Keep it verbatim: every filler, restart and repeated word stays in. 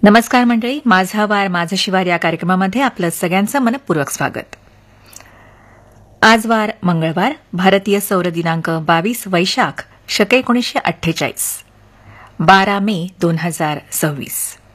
नमस्कार मंडळी, माझा वार माझं शिवार या कार्यक्रमामध्ये आपलं सगळ्यांचं मनपूर्वक स्वागत. आज वार मंगळवार, भारतीय सौर दिनांक बावीस वैशाख शके एकोणीसशे अठ्ठेचाळीस, बारा मे दोन हजार सव्वीस.